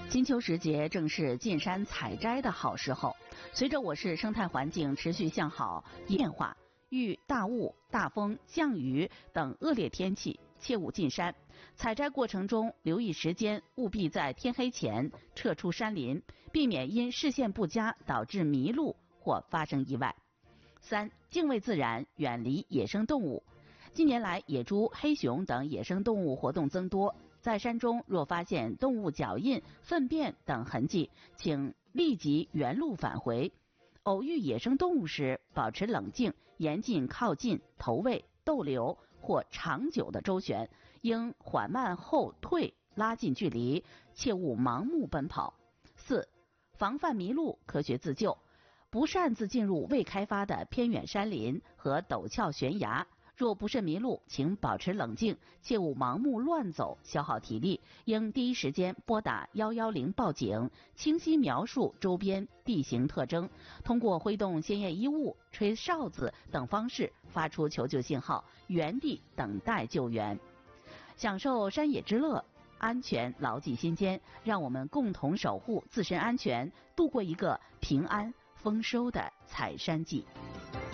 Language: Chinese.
金秋时节正是进山采摘的好时候，随着我市生态环境持续向好变化，遇大雾、大风、降雨等恶劣天气，切勿进山。采摘过程中留意时间，务必在天黑前撤出山林，避免因视线不佳导致迷路或发生意外。3. 敬畏自然，远离野生动物。近年来，野猪、黑熊等野生动物活动增多，在山中若发现动物脚印、粪便等痕迹，请立即原路返回。偶遇野生动物时，保持冷静，严禁靠近、投喂、逗留或长久的周旋，应缓慢后退，拉近距离，切勿盲目奔跑。4. 防范迷路，科学自救。不擅自进入未开发的偏远山林和陡峭悬崖，若不慎迷路，请保持冷静，切勿盲目乱走，消耗体力，应第一时间拨打110报警，清晰描述周边地形特征，通过挥动鲜艳衣物、吹哨子等方式发出求救信号，原地等待救援。享受山野之乐，安全牢记心间，让我们共同守护自身安全，度过一个平安丰收的采山季。